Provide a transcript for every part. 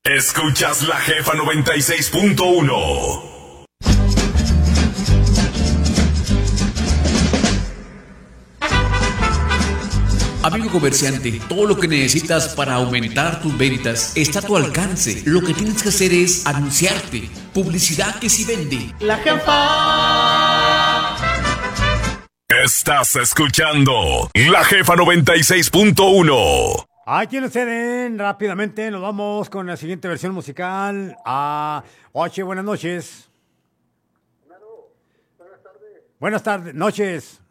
Escuchas La Jefa 96.1. Amigo comerciante, todo lo que necesitas para aumentar tus ventas está a tu alcance. Lo que tienes que hacer es anunciarte. Publicidad que sí vende. La Jefa. Estás escuchando La Jefa 96.1. Aquí nos ceden rápidamente. Nos vamos con la siguiente versión musical. Oche, buenas noches. Buenas tardes. Buenas tardes, noches.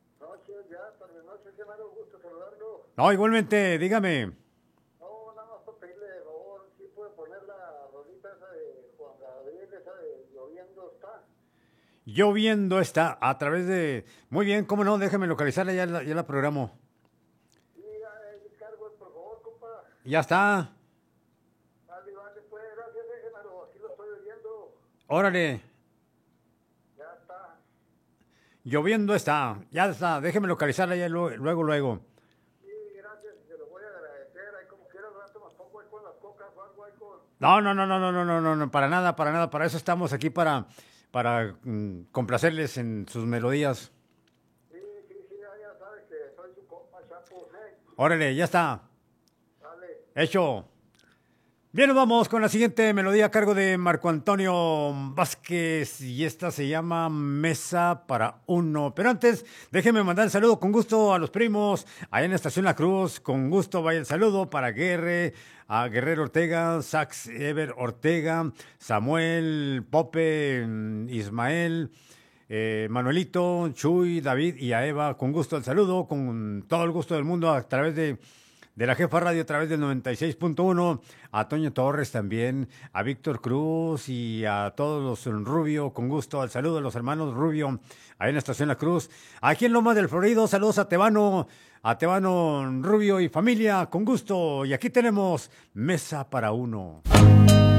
No, igualmente, dígame. No, nada más para pedirle de favor, si puede poner la rolita esa de Juan Gabriel, esa de Lloviendo está. Lloviendo está a través de... Muy bien, cómo no, déjame localizarla, ya la programo. Sí, cargo, por favor, compa. Ya está. Vale, pues, gracias, Genaro, aquí lo estoy oyendo. Órale. Ya está. Lloviendo está, ya está, déjeme localizarla ya luego. No, para nada, para eso estamos aquí, para complacerles en sus melodías. Sí, ya sabes que soy su compa, Chapo. Órale, ya está. Dale. Hecho. Bien, nos vamos con la siguiente melodía a cargo de Marco Antonio Vázquez y esta se llama Mesa para Uno. Pero antes, déjenme mandar el saludo con gusto a los primos allá en la Estación La Cruz. Con gusto vaya el saludo para a Guerrero Ortega, Sax Ever Ortega, Samuel, Pope, Ismael, Manuelito, Chuy, David y a Eva. Con gusto el saludo, con todo el gusto del mundo a través de La Jefa Radio a través del 96.1, a Toño Torres también, a Víctor Cruz y a todos los Rubio, con gusto al saludo de los hermanos Rubio, ahí en la Estación La Cruz. Aquí en Lomas del Florido, saludos a Tebano Rubio y familia, con gusto. Y aquí tenemos Mesa para Uno.